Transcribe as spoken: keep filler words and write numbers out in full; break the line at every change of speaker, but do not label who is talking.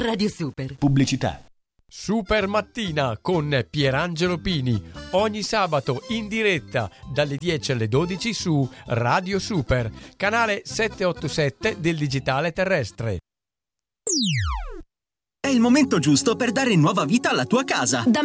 Radio Super.
Pubblicità.
Super Mattina con Pierangelo Pini, ogni sabato in diretta dalle dieci alle dodici su Radio Super, canale settecentottantasette del digitale terrestre.
È il momento giusto per dare nuova vita alla tua casa.
Da